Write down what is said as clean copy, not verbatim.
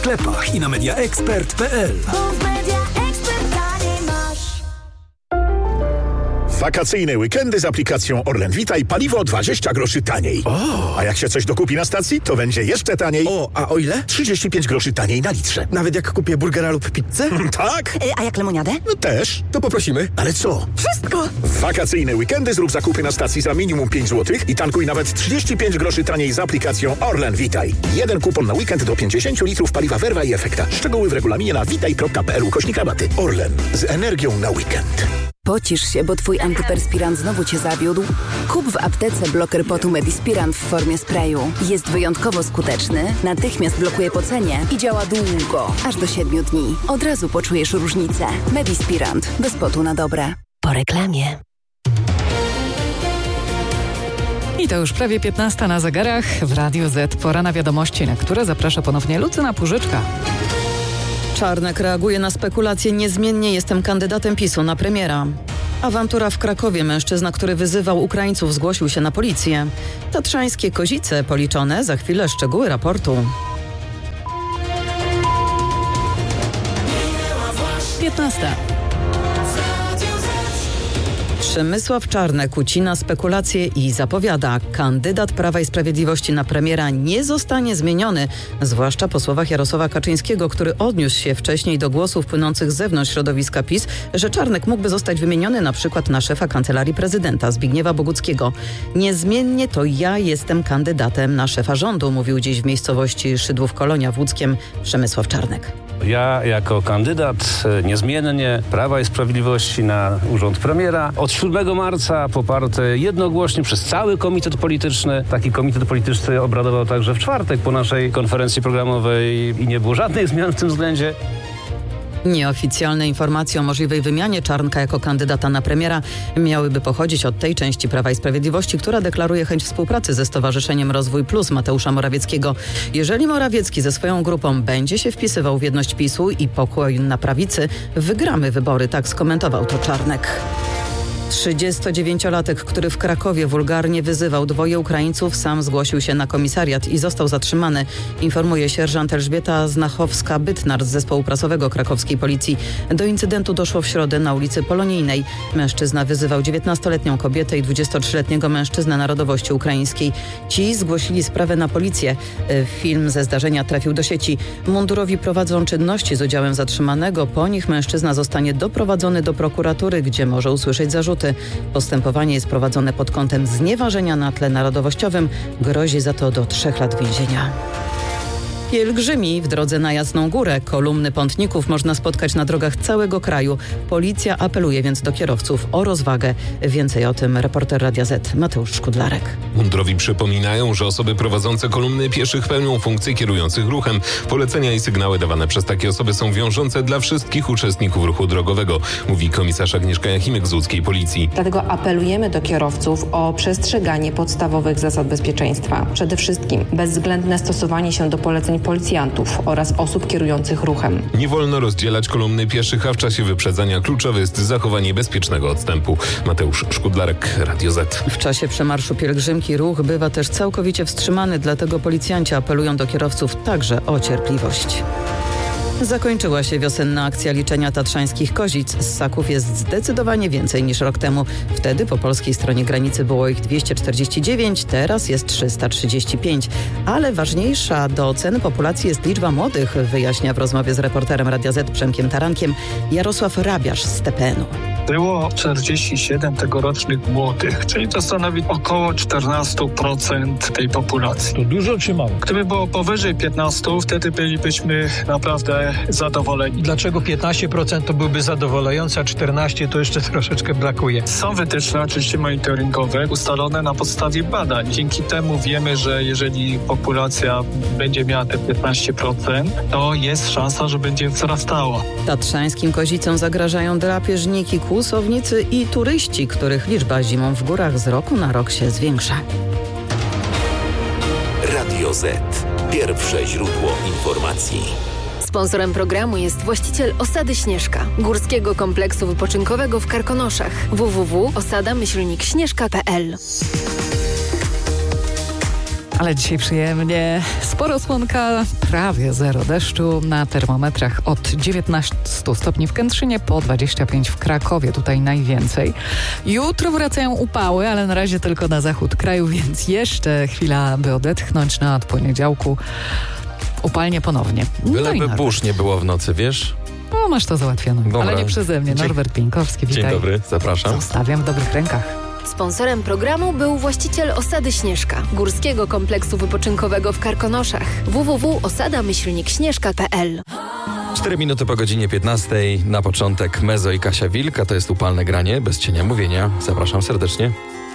sklepach i na mediaexpert.pl. Wakacyjne weekendy z aplikacją Orlen Vita i paliwo 20 groszy taniej. A jak się coś dokupi na stacji, to będzie jeszcze taniej. A o ile? 35 groszy taniej na litrze. Nawet jak kupię burgera lub pizzę? Tak? A jak lemoniadę? No też. To poprosimy. Ale co? Wszystko! W wakacyjne weekendy zrób zakupy na stacji za minimum 5 zł i tankuj nawet 35 groszy taniej z aplikacją Orlen Vitaj. Jeden kupon na weekend do 50 litrów paliwa Verva i Efekta. Szczegóły w regulaminie na vitaj.pl/rabaty. Orlen. Z energią na weekend. Pocisz się, bo twój antyperspirant znowu cię zawiódł? Kup w aptece bloker potu Medispirant w formie sprayu. Jest wyjątkowo skuteczny, natychmiast blokuje pocenie i działa długo, aż do 7 dni. Od razu poczujesz różnicę. Medispirant. Bez potu na dobre. Po reklamie. I to już prawie 15 na zegarach w Radiu Z. Pora na wiadomości, na które zaprasza ponownie Lucyna Płużyczka. Czarnek reaguje na spekulacje. Niezmiennie jestem kandydatem PiS-u na premiera. Awantura w Krakowie. Mężczyzna, który wyzywał Ukraińców, zgłosił się na policję. Tatrzańskie kozice policzone. Za chwilę szczegóły raportu. 15. Przemysław Czarnek ucina spekulacje i zapowiada: kandydat Prawa i Sprawiedliwości na premiera nie zostanie zmieniony, zwłaszcza po słowach Jarosława Kaczyńskiego, który odniósł się wcześniej do głosów płynących z zewnątrz środowiska PiS, że Czarnek mógłby zostać wymieniony na przykład na szefa Kancelarii Prezydenta Zbigniewa Boguckiego. Niezmiennie to ja jestem kandydatem na szefa rządu, mówił dziś w miejscowości Szydłów-Kolonia w Łódzkiem Przemysław Czarnek. Ja jako kandydat niezmiennie Prawa i Sprawiedliwości na urząd premiera od 7 marca poparty jednogłośnie przez cały komitet polityczny. Taki komitet polityczny obradował także w czwartek po naszej konferencji programowej i nie było żadnych zmian w tym względzie. Nieoficjalne informacje o możliwej wymianie Czarnka jako kandydata na premiera miałyby pochodzić od tej części Prawa i Sprawiedliwości, która deklaruje chęć współpracy ze Stowarzyszeniem Rozwój Plus Mateusza Morawieckiego. Jeżeli Morawiecki ze swoją grupą będzie się wpisywał w jedność PiS-u i pokój na prawicy, wygramy wybory, tak skomentował to Czarnek. 39-latek, który w Krakowie wulgarnie wyzywał dwoje Ukraińców, sam zgłosił się na komisariat i został zatrzymany, informuje sierżant Elżbieta Znachowska-Bytnar z zespołu prasowego krakowskiej policji. Do incydentu doszło w środę na ulicy Polonijnej. Mężczyzna wyzywał 19-letnią kobietę i 23-letniego mężczyznę narodowości ukraińskiej. Ci zgłosili sprawę na policję. Film ze zdarzenia trafił do sieci. Mundurowi prowadzą czynności z udziałem zatrzymanego. Po nich mężczyzna zostanie doprowadzony do prokuratury, gdzie może usłyszeć zarzuty. Postępowanie jest prowadzone pod kątem znieważenia na tle narodowościowym. Grozi za to do 3 lat więzienia. Pielgrzymi w drodze na Jasną Górę. Kolumny pątników można spotkać na drogach całego kraju. Policja apeluje więc do kierowców o rozwagę. Więcej o tym reporter Radia Z Mateusz Szkudlarek. Mundurowi przypominają, że osoby prowadzące kolumny pieszych pełnią funkcje kierujących ruchem. Polecenia i sygnały dawane przez takie osoby są wiążące dla wszystkich uczestników ruchu drogowego, mówi komisarz Agnieszka Jachimek z łódzkiej Policji. Dlatego apelujemy do kierowców o przestrzeganie podstawowych zasad bezpieczeństwa. Przede wszystkim bezwzględne stosowanie się do poleceń policjantów oraz osób kierujących ruchem. Nie wolno rozdzielać kolumny pieszych, a w czasie wyprzedzania kluczowe jest zachowanie bezpiecznego odstępu. Mateusz Szkudlarek, Radio Z. W czasie przemarszu pielgrzymki ruch bywa też całkowicie wstrzymany, dlatego policjanci apelują do kierowców także o cierpliwość. Zakończyła się wiosenna akcja liczenia tatrzańskich kozic. Ssaków jest zdecydowanie więcej niż rok temu. Wtedy po polskiej stronie granicy było ich 249, teraz jest 335. Ale ważniejsza do oceny populacji jest liczba młodych, wyjaśnia w rozmowie z reporterem Radia Z Przemkiem Tarankiem Jarosław Rabiarz z TPN-u. Było 47 tegorocznych młodych, czyli to stanowi około 14% tej populacji. To dużo czy mało? Gdyby było powyżej 15, wtedy bylibyśmy naprawdę zadowoleni. Dlaczego 15% to byłby zadowalający, a 14% to jeszcze troszeczkę brakuje? Są wytyczne oczywiście monitoringowe ustalone na podstawie badań. Dzięki temu wiemy, że jeżeli populacja będzie miała te 15%, to jest szansa, że będzie wzrastała. Tatrzańskim kozicom zagrażają drapieżniki, kłusownicy i turyści, których liczba zimą w górach z roku na rok się zwiększa. Radio Z. Pierwsze źródło informacji. Sponsorem programu jest właściciel Osady Śnieżka, górskiego kompleksu wypoczynkowego w Karkonoszach. www.osada-śnieżka.pl. Ale dzisiaj przyjemnie. Sporo słonka, prawie zero deszczu. Na termometrach od 19 stopni w Kętrzynie po 25 w Krakowie. Tutaj najwięcej. Jutro wracają upały, ale na razie tylko na zachód kraju, więc jeszcze chwila, by odetchnąć. Na od poniedziałku upalnie ponownie. Byleby burz nie było w nocy, wiesz? O, masz to załatwione. Dobra. Ale nie przeze mnie. Norbert Pieńkowski, witaj. Dzień dobry, zapraszam. Zostawiam w dobrych rękach. Sponsorem programu był właściciel Osady Śnieżka, górskiego kompleksu wypoczynkowego w Karkonoszach. www.osada-śnieżka.pl 4 minuty po godzinie 15. Na początek Mezo i Kasia Wilk, to jest upalne granie, bez cienia mówienia. Zapraszam serdecznie.